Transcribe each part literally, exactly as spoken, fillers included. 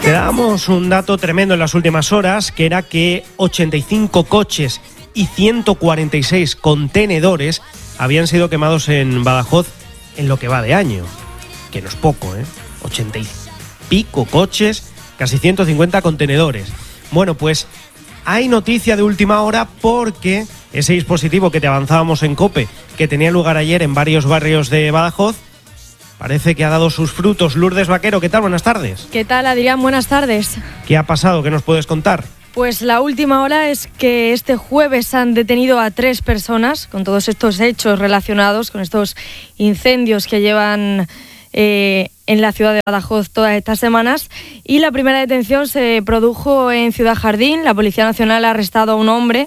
Te damos un dato tremendo en las últimas horas, que era que ochenta y cinco coches y ciento cuarenta y seis contenedores habían sido quemados en Badajoz en lo que va de año. Que no es poco, ¿eh? ochenta y pico coches, casi ciento cincuenta contenedores. Bueno, pues hay noticia de última hora porque ese dispositivo que te avanzábamos en COPE, que tenía lugar ayer en varios barrios de Badajoz, parece que ha dado sus frutos. Lourdes Vaquero, ¿qué tal? Buenas tardes. ¿Qué tal, Adrián? Buenas tardes. ¿Qué ha pasado? ¿Qué nos puedes contar? Pues la última hora es que este jueves han detenido a tres personas con todos estos hechos relacionados con estos incendios que llevan eh, en la ciudad de Badajoz todas estas semanas. Y la primera detención se produjo en Ciudad Jardín. La Policía Nacional ha arrestado a un hombre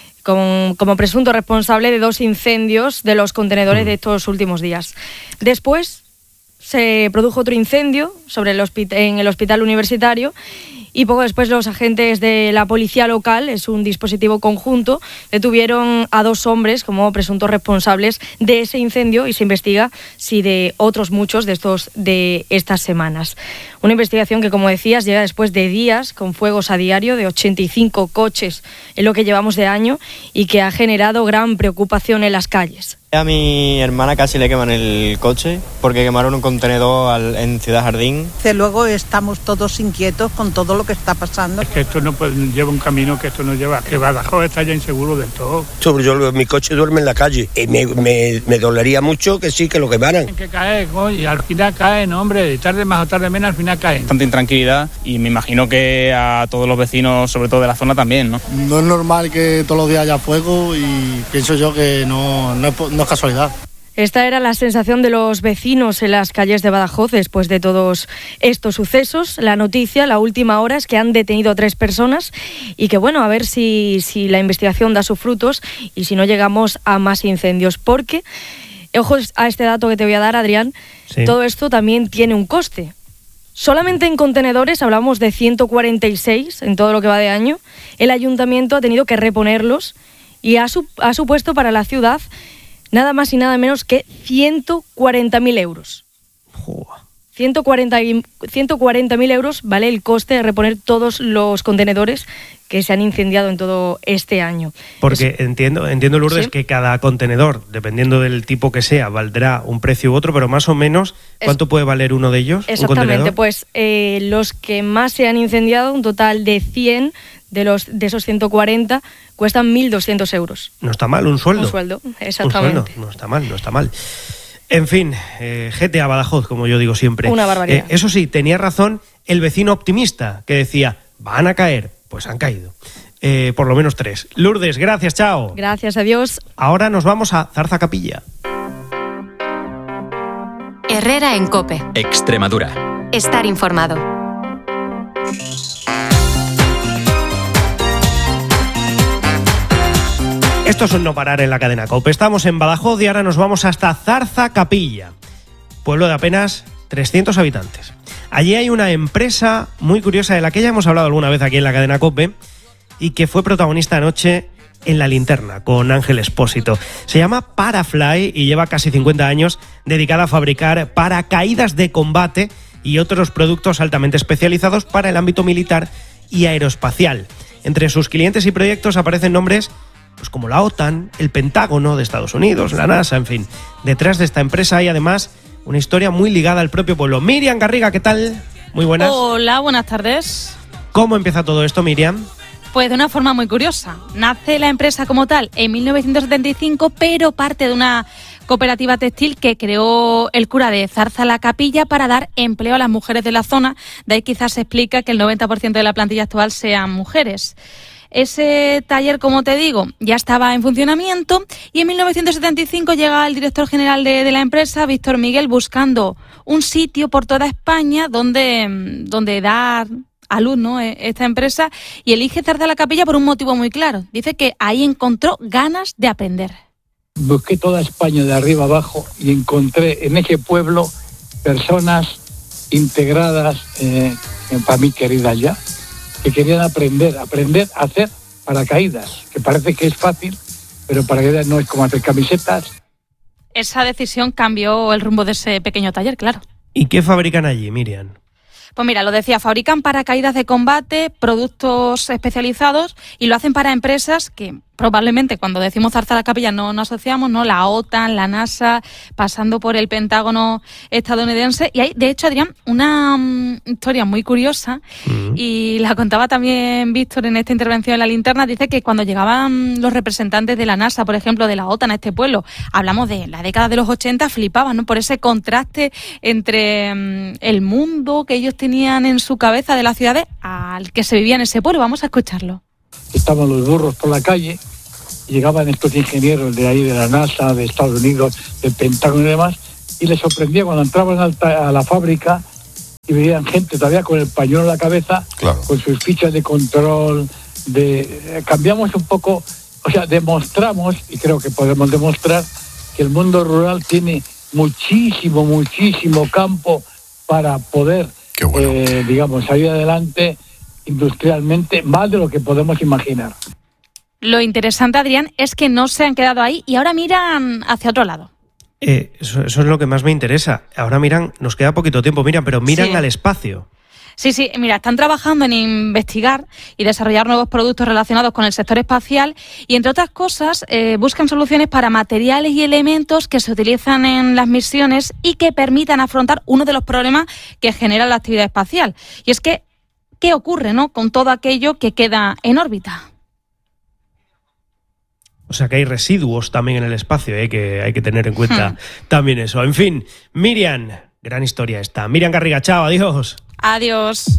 Con, como presunto responsable de dos incendios de los contenedores de estos últimos días. Después se produjo otro incendio sobre el hospi- en el hospital universitario y poco después los agentes de la policía local, es un dispositivo conjunto, detuvieron a dos hombres como presuntos responsables de ese incendio y se investiga si de otros muchos de estos de estas semanas. Una investigación que, como decías, llega después de días con fuegos a diario de ochenta y cinco coches en lo que llevamos de año y que ha generado gran preocupación en las calles. A mi hermana casi le queman el coche porque quemaron un contenedor al, en Ciudad Jardín. Luego estamos todos inquietos con todo lo que está pasando. Es que esto no puede, lleva un camino que esto no lleva, que Badajoz está ya inseguro del todo. Sobre yo, mi coche duerme en la calle y me, me, me dolería mucho que sí, que lo quemaran. Hay que caer, coño, y al final caen, hombre, tarde más o tarde menos, al final caen. Bastante intranquilidad y me imagino que a todos los vecinos, sobre todo de la zona, también, ¿no? No es normal que todos los días haya fuego y pienso yo que no, no, es, no es casualidad. Esta era la sensación de los vecinos en las calles de Badajoz después de todos estos sucesos. La noticia, la última hora, es que han detenido a tres personas y que, bueno, a ver si, si la investigación da sus frutos y si no llegamos a más incendios. Porque, ojo a este dato que te voy a dar, Adrián, sí. Todo esto también tiene un coste. Solamente en contenedores hablamos de ciento cuarenta y seis en todo lo que va de año. El ayuntamiento ha tenido que reponerlos y ha, su, ha supuesto para la ciudad nada más y nada menos que ciento cuarenta mil euros. ciento cuarenta mil euros vale el coste de reponer todos los contenedores que se han incendiado en todo este año. Porque es... entiendo, entiendo Lourdes, ¿sí? Que cada contenedor, dependiendo del tipo que sea, valdrá un precio u otro, pero más o menos, ¿cuánto es... puede valer uno de ellos? Exactamente, pues eh, los que más se han incendiado, un total de cien de los de esos ciento cuarenta, cuestan mil doscientos euros. No está mal, un sueldo. Un sueldo, exactamente. Un sueldo, no está mal, no está mal. En fin, eh, G T A Badajoz, como yo digo siempre. Una barbaridad. Eh, eso sí, tenía razón el vecino optimista, que decía, van a caer. Pues han caído. Eh, por lo menos tres. Lourdes, gracias, chao. Gracias, adiós. Ahora nos vamos a Zarza Capilla. Herrera en COPE. Extremadura. Estar informado. Esto es un no parar en la cadena COPE. Estamos en Badajoz y ahora nos vamos hasta Zarza Capilla, pueblo de apenas trescientos habitantes. Allí hay una empresa muy curiosa de la que ya hemos hablado alguna vez aquí en la cadena COPE y que fue protagonista anoche en La Linterna con Ángel Expósito. Se llama Parafly y lleva casi cincuenta años dedicada a fabricar paracaídas de combate y otros productos altamente especializados para el ámbito militar y aeroespacial. Entre sus clientes y proyectos aparecen nombres pues como la OTAN, el Pentágono de Estados Unidos, la NASA, en fin. Detrás de esta empresa hay además una historia muy ligada al propio pueblo. Miriam Garriga, ¿qué tal? Muy buenas. Hola, buenas tardes. ¿Cómo empieza todo esto, Miriam? Pues de una forma muy curiosa. Nace la empresa como tal en mil novecientos setenta y cinco, pero parte de una cooperativa textil que creó el cura de Zarza la Capilla para dar empleo a las mujeres de la zona. De ahí quizás se explica que el noventa por ciento de la plantilla actual sean mujeres. Ese taller, como te digo, ya estaba en funcionamiento y en mil novecientos setenta y cinco llega el director general de, de la empresa, Víctor Miguel, buscando un sitio por toda España donde, donde dar a luz, ¿no?, esta empresa, y elige Zarza la Capilla por un motivo muy claro. Dice que ahí encontró ganas de aprender. Busqué toda España de arriba abajo y encontré en ese pueblo personas integradas, eh, para mí queridas ya, que querían aprender, aprender a hacer paracaídas, que parece que es fácil, pero paracaídas no es como hacer camisetas. Esa decisión cambió el rumbo de ese pequeño taller, claro. ¿Y qué fabrican allí, Miriam? Pues mira, lo decía, fabrican paracaídas de combate, productos especializados y lo hacen para empresas que probablemente cuando decimos Zarza la Capilla no nos asociamos, ¿no? La OTAN, la NASA, pasando por el Pentágono estadounidense. Y hay, de hecho, Adrián, una um, historia muy curiosa mm. y la contaba también Víctor en esta intervención en La Linterna. Dice que cuando llegaban los representantes de la NASA, por ejemplo, de la OTAN a este pueblo, hablamos de la década de los ochenta, flipaban, ¿no? Por ese contraste entre um, el mundo que ellos tenían en su cabeza de las ciudades al que se vivía en ese pueblo. Vamos a escucharlo. Estaban los burros por la calle, llegaban estos ingenieros de ahí, de la NASA, de Estados Unidos, del Pentágono y demás, y les sorprendía cuando entraban a la fábrica y veían gente todavía con el pañuelo en la cabeza, claro, con sus fichas de control, de cambiamos un poco, o sea, demostramos, y creo que podemos demostrar, que el mundo rural tiene muchísimo, muchísimo campo para poder, bueno. eh, digamos, salir adelante industrialmente, más de lo que podemos imaginar. Lo interesante, Adrián, es que no se han quedado ahí y ahora miran hacia otro lado. Eh, eso, eso es lo que más me interesa. Ahora miran, nos queda poquito tiempo, miran, pero miran sí. al espacio. Sí, sí, mira, están trabajando en investigar y desarrollar nuevos productos relacionados con el sector espacial y, entre otras cosas, eh, buscan soluciones para materiales y elementos que se utilizan en las misiones y que permitan afrontar uno de los problemas que genera la actividad espacial. Y es que, ¿qué ocurre, no, con todo aquello que queda en órbita? O sea que hay residuos también en el espacio, ¿eh? Que hay que tener en cuenta hmm. también eso. En fin, Miriam, gran historia esta. Miriam Garriga, chao, adiós. Adiós.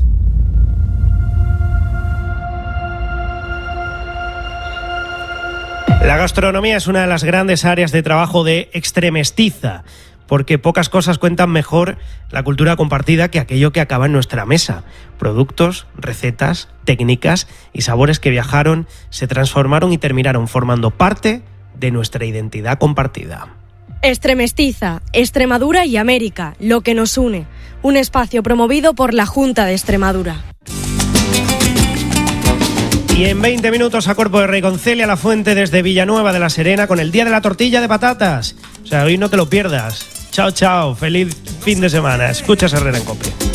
La gastronomía es una de las grandes áreas de trabajo de Extremestiza, porque pocas cosas cuentan mejor la cultura compartida que aquello que acaba en nuestra mesa. Productos, recetas, técnicas y sabores que viajaron, se transformaron y terminaron formando parte de nuestra identidad compartida. Extremestiza, Extremadura y América, lo que nos une. Un espacio promovido por la Junta de Extremadura. Y en veinte minutos a Cuerpo de Rey con Celia La Fuente desde Villanueva de la Serena con el Día de la Tortilla de Patatas. O sea, hoy no te lo pierdas. Chao, chao. Feliz fin de semana. Escuchas Herrera en COPE.